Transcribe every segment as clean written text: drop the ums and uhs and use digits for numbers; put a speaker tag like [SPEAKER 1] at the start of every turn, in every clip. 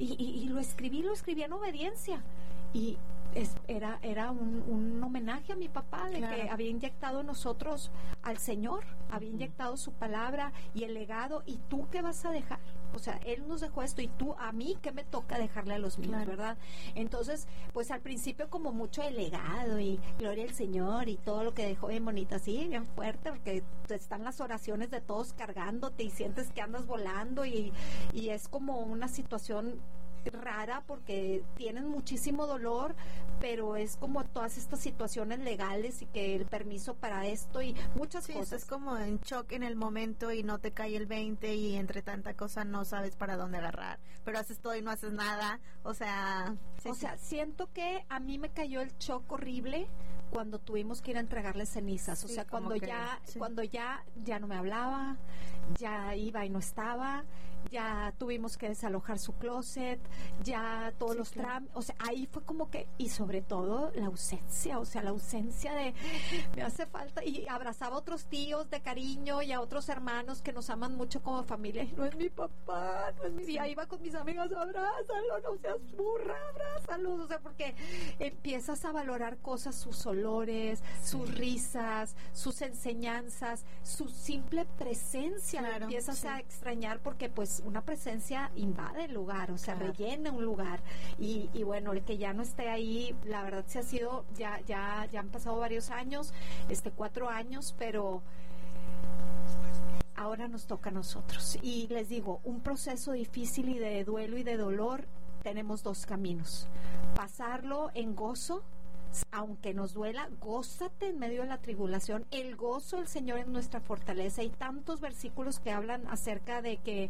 [SPEAKER 1] y lo escribí en obediencia. Y era un homenaje a mi papá de que había inyectado en nosotros al Señor, había inyectado su palabra y el legado. ¿Y tú qué vas a dejar? O sea, Él nos dejó esto y tú, a mí, ¿qué me toca dejarle a los míos, verdad? Entonces, pues al principio como mucho el legado y gloria al Señor y todo lo que dejó bien bonito, así, bien fuerte, porque están las oraciones de todos cargándote y sientes que andas volando y es como una situación rara porque tienen muchísimo dolor, pero es como todas estas situaciones legales y que el permiso para esto y muchas cosas.
[SPEAKER 2] Es como en shock en el momento y no te cae el 20 y entre tanta cosa no sabes para dónde agarrar, pero haces todo y no haces nada, o sea...
[SPEAKER 1] siento que a mí me cayó el shock horrible cuando tuvimos que ir a entregarle cenizas, o sea, cuando ya no me hablaba, ya iba y no estaba, ya tuvimos que desalojar su closet, ya todos los trámites, o sea, ahí fue como que, y sobre todo la ausencia, o sea, la ausencia de, me hace falta, y abrazaba a otros tíos de cariño y a otros hermanos que nos aman mucho como familia, y no es mi papá, no es mi, y ahí iba con mis amigas, abrázalo, no seas burra, abrázalos, o sea, porque empiezas a valorar cosas, sus olores, sus risas, sus enseñanzas, su simple presencia, la empiezas a extrañar porque pues una presencia invade el lugar, o sea, rellena un lugar y bueno, el que ya no esté ahí, la verdad se ha sido, ya han pasado varios años, 4 años, pero ahora nos toca a nosotros y les digo, un proceso difícil y de duelo y de dolor, tenemos 2 caminos, pasarlo en gozo, aunque nos duela, gózate en medio de la tribulación. El gozo del Señor es nuestra fortaleza. Hay tantos versículos que hablan acerca de que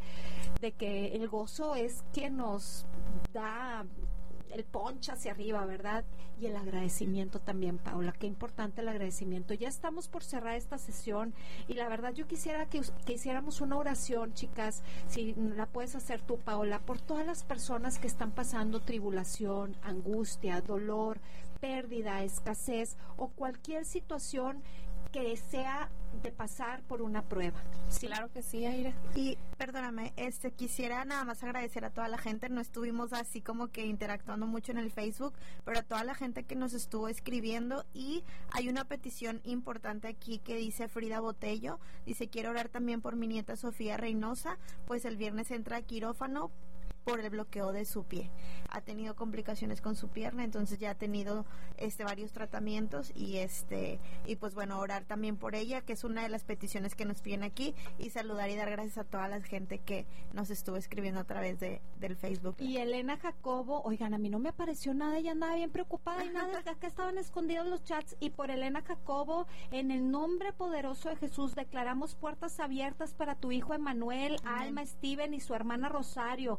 [SPEAKER 1] el gozo es quien nos da el poncha hacia arriba, ¿verdad? Y el agradecimiento también, Paula, qué importante el agradecimiento. Ya estamos por cerrar esta sesión y la verdad yo quisiera que hiciéramos una oración, chicas, si la puedes hacer tú, Paula, por todas las personas que están pasando tribulación, angustia, dolor, pérdida, escasez o cualquier situación que sea de pasar por una prueba.
[SPEAKER 3] ¿Sí? Claro que sí, Aira.
[SPEAKER 2] Y perdóname, quisiera nada más agradecer a toda la gente, no estuvimos así como que interactuando mucho en el Facebook, pero a toda la gente que nos estuvo escribiendo y hay una petición importante aquí que dice Frida Botello, dice quiero orar también por mi nieta Sofía Reynosa, pues el viernes entra a quirófano por el bloqueo de su pie. Ha tenido complicaciones con su pierna, entonces ya ha tenido varios tratamientos y pues bueno, orar también por ella, que es una de las peticiones que nos piden aquí, y saludar y dar gracias a toda la gente que nos estuvo escribiendo a través del Facebook.
[SPEAKER 1] Y Elena Jacobo, oigan, a mí no me apareció nada, ella andaba bien preocupada y nada, acá estaban escondidos los chats, y por Elena Jacobo, en el nombre poderoso de Jesús, declaramos puertas abiertas para tu hijo Emanuel, Alma, Steven y su hermana Rosario,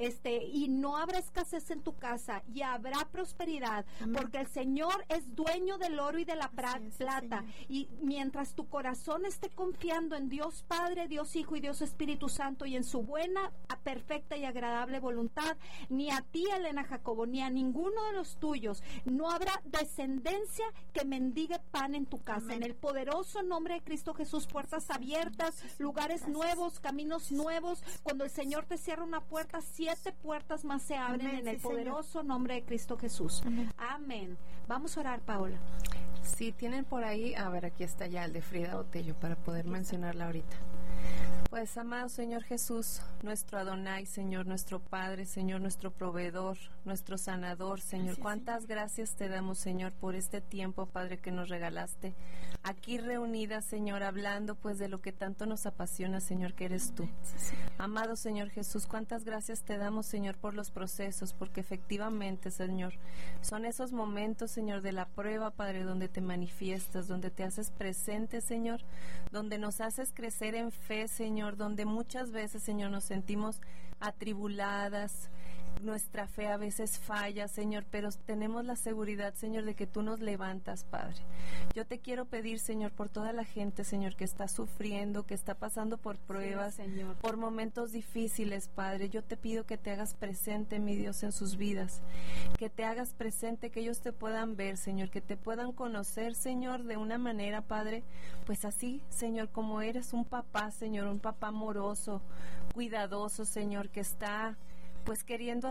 [SPEAKER 1] y no habrá escasez en tu casa y habrá prosperidad. Amén. Porque el Señor es dueño del oro y de la plata, y mientras tu corazón esté confiando en Dios Padre, Dios Hijo y Dios Espíritu Santo y en su buena, perfecta y agradable voluntad, ni a ti, Elena Jacobo, ni a ninguno de los tuyos no habrá descendencia que mendigue pan en tu casa. Amén. En el poderoso nombre de Cristo Jesús, puertas abiertas, lugares nuevos, caminos nuevos. Cuando el Señor te cierra una puerta, 7 puertas más se abren. Amén, en el poderoso nombre de Cristo Jesús. Amén. Amén. Vamos a orar, Paola.
[SPEAKER 3] Si tienen por ahí, a ver, aquí está ya el de Frida Botello para poder mencionarla ahorita. Pues, amado Señor Jesús, nuestro Adonai, Señor, nuestro Padre, Señor, nuestro proveedor, nuestro sanador, Señor. Cuántas gracias te damos, Señor, por este tiempo, Padre, que nos regalaste. Aquí reunidas, Señor, hablando pues de lo que tanto nos apasiona, Señor, que eres tú. Amado Señor Jesús, cuántas gracias te damos, Señor, por los procesos, porque efectivamente, Señor, son esos momentos, Señor, de la prueba, Padre, donde te manifiestas, donde te haces presente, Señor, donde nos haces crecer en fe, Señor, donde muchas veces, Señor, nos sentimos atribuladas, nuestra fe a veces falla, Señor, pero tenemos la seguridad, Señor, de que tú nos levantas, Padre. Yo te quiero pedir, Señor, por toda la gente, Señor, que está sufriendo, que está pasando por pruebas, Señor, por momentos difíciles, Padre. Yo te pido que te hagas presente, mi Dios, en sus vidas, que te hagas presente, que ellos te puedan ver, Señor, que te puedan conocer, Señor, de una manera, Padre, pues así, Señor, como eres un papá, Señor, un papá amoroso, cuidadoso, Señor, que está pues queriendo